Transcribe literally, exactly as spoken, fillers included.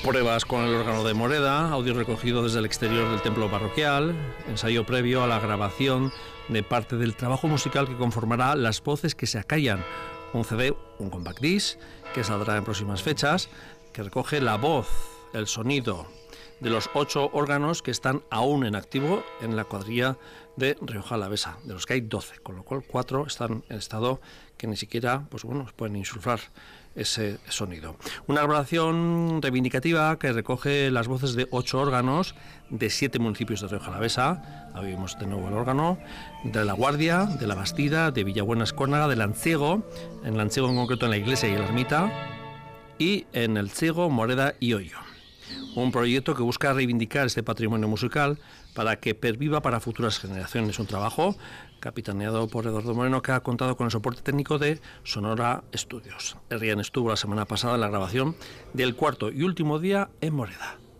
Pruebas con el órgano de Moreda, audio recogido desde el exterior del templo parroquial, ensayo previo a la grabación de parte del trabajo musical que conformará Las voces que se acallan, un C D, un compact disc, que saldrá en próximas fechas, que recoge la voz, el sonido de los ocho órganos que están aún en activo en la cuadrilla de Rioja Alavesa, de los que hay doce, con lo cual cuatro están en estado que ni siquiera, pues bueno, pueden insuflar ese sonido. Una grabación reivindicativa que recoge las voces de ocho órganos de siete municipios de Rioja Alavesa. Ahí vemos de nuevo el órgano de La Guardia, de La Bastida, de Villabuena Escórnaga, de Lanciego, en Lanciego en concreto en la iglesia y en la ermita, y en El Ciego, Moreda y Hoyo. Un proyecto que busca reivindicar este patrimonio musical para que perviva para futuras generaciones. Un trabajo capitaneado por Eduardo Moreno, que ha contado con el soporte técnico de Sonora Estudios. Herrián estuvo la semana pasada en la grabación del cuarto y último día en Moreda.